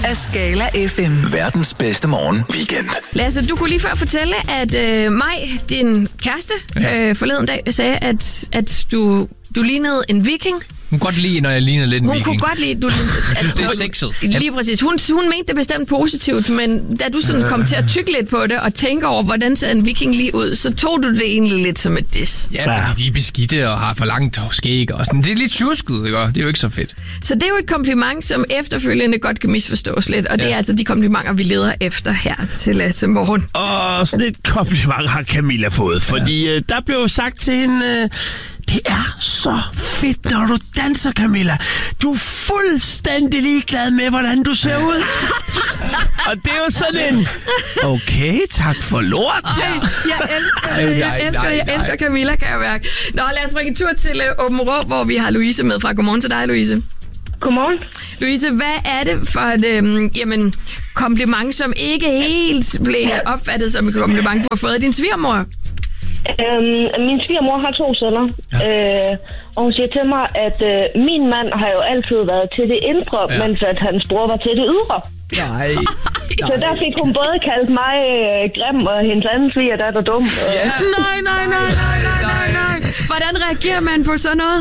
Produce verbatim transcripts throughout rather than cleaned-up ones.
af Skala F M. Verdens bedste morgen weekend. Lasse, du kunne lige før fortælle, at øh, Maj, din kæreste, ja. øh, forleden dag sagde, at, at du, du lignede en viking. Hun kunne godt lide, når jeg lignede lidt en Hun viking. kunne godt lide, du synes, det er sexet. Lige præcis. Hun, hun mente det bestemt positivt, men da du sådan kom til at tykke lidt på det og tænke over, hvordan ser en viking lige ud, så tog du det egentlig lidt som et diss. Ja, fordi de er beskidte og har for langt skæg og sådan. Det er lidt tjusket, ikke? Det er jo ikke så fedt. Så det er jo et kompliment, som efterfølgende godt kan misforstås lidt, og det ja. er altså de komplimenter, vi leder efter her til, til morgen. Og sådan et kompliment har Camilla fået, fordi ja. øh, der blev sagt til hende... Øh, det er så fedt, når du danser, Camilla. Du er fuldstændig ligeglad med, hvordan du ser ud. Og det er jo sådan en... Okay, tak for lort. Ej, jeg elsker det. Jeg elsker, jeg elsker Camilla, kan jeg mærke. Nå, lad os bringe en tur til uh, Åben Rå, hvor vi har Louise med fra. Godmorgen til dig, Louise. Godmorgen. Louise, hvad er det for et øhm, jamen, kompliment, som ikke helt blev opfattet som et kompliment, du har fået af din svigermor? Øhm, min svigermor har to sønner, ja. øh, og hun siger til mig, at øh, min mand har jo altid været til det indre, ja. mens at hans bror var til det ydre. Nej. Så der fik hun både kaldt mig øh, grim, og hendes anden sviger, der er der dum. Øh. Ja. Nej, nej, nej, nej, nej, nej. Hvordan reagerer man på sådan noget?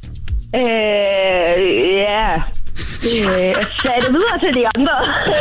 Øh, ja... Jeg sagde det videre til de andre.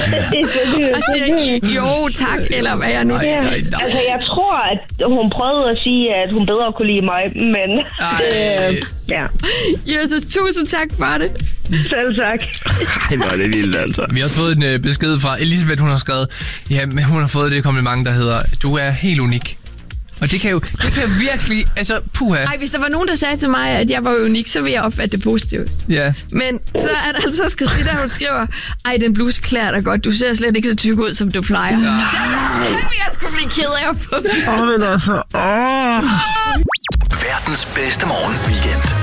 Og siger, jo tak, eller hvad jeg nu siger. Altså, jeg tror, at hun prøvede at sige, at hun bedre kunne lide mig, men... Øh, ja. Jesus, tusind tak for det. Selv tak. Ej, hvor er det vildt, altså. Vi har fået en uh, besked fra Elisabeth, hun har skrevet, ja, men hun har fået det kompliment, der hedder, du er helt unik. Og det kan jo det kan virkelig, altså, puha. Nej, hvis der var nogen, der sagde til mig, at jeg var unik, så ville jeg opfatte det positivt. Ja. Men så er der altså også Christina, hun skriver, ej, den bluse klæder dig godt, du ser slet ikke så tyk ud, som du plejer. Ja. Det vil jeg sgu blive ked af at få. Åh, men altså, åh. Verdens bedste morgen weekend.